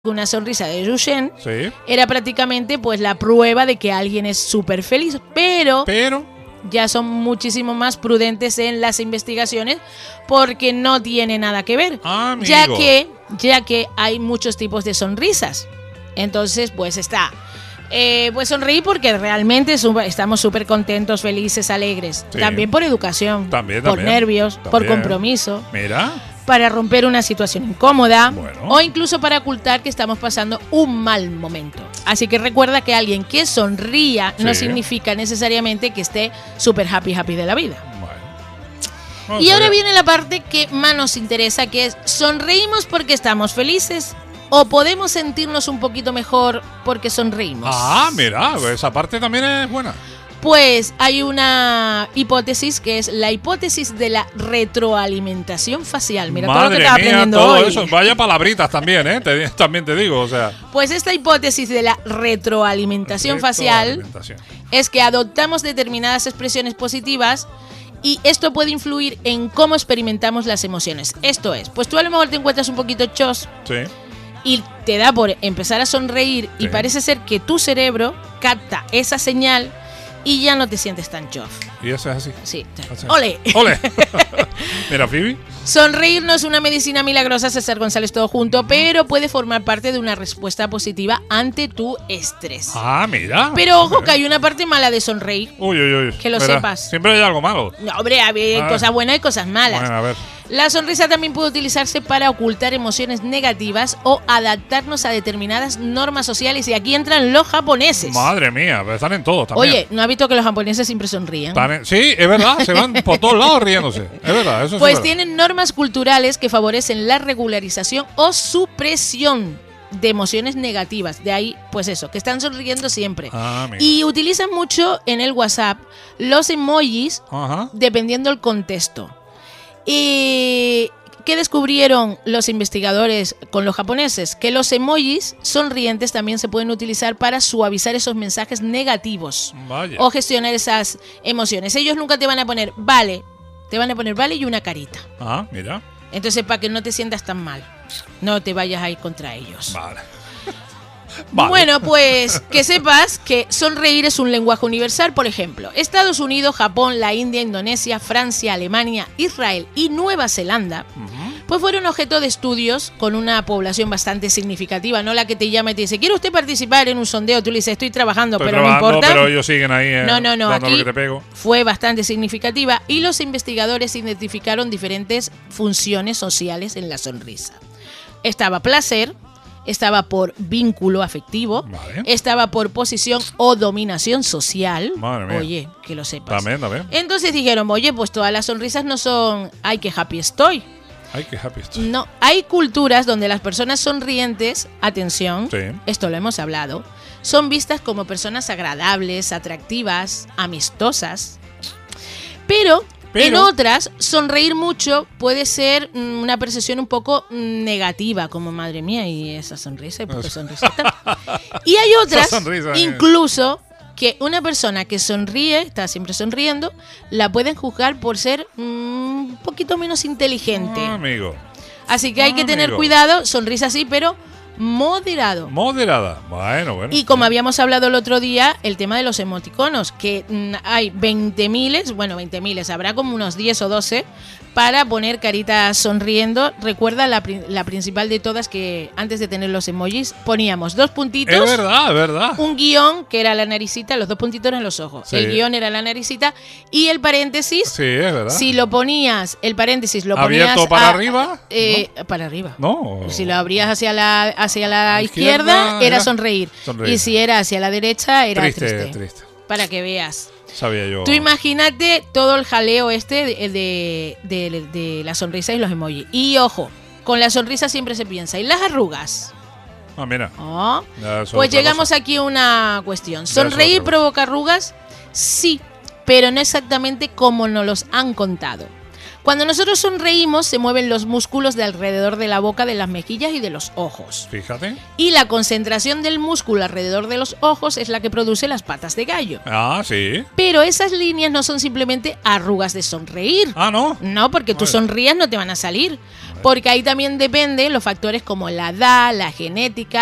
una sonrisa de Duchenne Sí. era prácticamente pues la prueba de que alguien es súper feliz, pero ya son muchísimo más prudentes en las investigaciones porque no tiene nada que ver, ya que hay muchos tipos de sonrisas. Entonces pues está pues sonreír porque realmente estamos súper contentos, felices, alegres. Sí. También por educación, por nervios, por compromiso. Mira. Para romper una situación incómoda, bueno, o incluso para ocultar que estamos pasando un mal momento. Así que recuerda que alguien que sonría no significa necesariamente que esté súper happy de la vida. Bueno. Y ahora viene la parte que más nos interesa, que es: ¿sonreímos porque estamos felices o podemos sentirnos un poquito mejor porque sonreímos? Ah, mira, esa parte también es buena. Pues hay una hipótesis que es la hipótesis de la retroalimentación facial. Mira todo lo que estás aprendiendo todo hoy. Eso. Vaya palabritas también, ¿eh? También te digo, o sea. Pues esta hipótesis de la retroalimentación facial es que adoptamos determinadas expresiones positivas y esto puede influir en cómo experimentamos las emociones. Esto es, pues tú a lo mejor te encuentras un poquito chos. Sí. Y te da por empezar a sonreír y parece ser que tu cerebro capta esa señal y ya no te sientes tan chof. ¿Y eso es así? Sí. Así. ¡Ole! ¡Ole! Mira, Phoebe. Sonreír no es una medicina milagrosa, César González, todo junto, pero puede formar parte de una respuesta positiva ante tu estrés. Ah, mira. Pero ojo, que hay una parte mala de sonreír. Uy. Que lo sepas. Siempre hay algo malo. No, hombre, hay cosas buenas y cosas malas. Bueno, a ver. La sonrisa también puede utilizarse para ocultar emociones negativas o adaptarnos a determinadas normas sociales. Y aquí entran los japoneses. Madre mía, pero están en todo también. Oye, ¿no has visto que los japoneses siempre sonríen? Sí, es verdad, se van por todos lados riéndose. Es verdad, eso pues es tienen normas culturales que favorecen la regularización o supresión de emociones negativas. De ahí, pues eso, que están sonriendo siempre. Y utilizan mucho en el WhatsApp los emojis dependiendo del contexto. ¿Y qué descubrieron los investigadores con los japoneses? Que los emojis sonrientes también se pueden utilizar para suavizar esos mensajes negativos. Vaya. O gestionar esas emociones. Ellos nunca te van a poner vale, te van a poner vale y una carita. Ah, mira. Entonces, para que no te sientas tan mal, no te vayas a ir contra ellos. Vale. Bueno, pues que sepas que sonreír es un lenguaje universal. Por ejemplo, Estados Unidos, Japón, la India, Indonesia, Francia, Alemania, Israel y Nueva Zelanda pues fueron objeto de estudios con una población bastante significativa, no la que te llama y te dice: ¿quiere usted participar en un sondeo? Tú le dices: estoy trabajando, pero no importa. Pero ellos siguen ahí. No, aquí que te pego. Fue bastante significativa y los investigadores identificaron diferentes funciones sociales en la sonrisa. Estaba placer, estaba por vínculo afectivo, estaba por posición o dominación social. Oye, que lo sepas. También. Entonces dijeron: oye, pues todas las sonrisas no son ¡ay, qué happy estoy! ¡Ay, qué happy estoy! No, hay culturas donde las personas sonrientes, atención, esto lo hemos hablado, son vistas como personas agradables, atractivas, amistosas. Pero en otras, sonreír mucho puede ser una percepción un poco negativa, como madre mía, y esa sonrisa, ¿por qué sonrisita? Y hay otras, incluso, que una persona que sonríe, está siempre sonriendo, la pueden juzgar por ser un poquito menos inteligente. Amigo. Así que hay que tener cuidado, sonrisa sí, pero moderada. Bueno. Y como habíamos hablado el otro día, el tema de los emoticonos, que hay 20.000, habrá como unos 10 o 12 para poner caritas sonriendo. Recuerda la principal de todas, que antes de tener los emojis poníamos 2 puntitos. Es verdad. Un guión, que era la naricita, los 2 puntitos eran los ojos. Sí. El guión era la naricita y el paréntesis. Sí, es verdad. Si lo ponías, el paréntesis lo ponías ¿abierto para arriba? ¿No? Para arriba. No. Si lo abrías hacia la izquierda, era sonreír. Y si era hacia la derecha, era triste. Para que veas. Sabía yo. Tú imagínate todo el jaleo de la sonrisa y los emojis. Y ojo, con la sonrisa siempre se piensa. ¿Y las arrugas? Ah, mira. Pues llegamos aquí a una cuestión. ¿Sonreír provoca arrugas? Sí, pero no exactamente como nos los han contado. Cuando nosotros sonreímos, se mueven los músculos de alrededor de la boca, de las mejillas y de los ojos. Fíjate. Y la concentración del músculo alrededor de los ojos es la que produce las patas de gallo. Ah, sí. Pero esas líneas no son simplemente arrugas de sonreír. Ah, ¿no? No, porque tú sonrías no te van a salir. Porque ahí también depende los factores como la edad, la genética,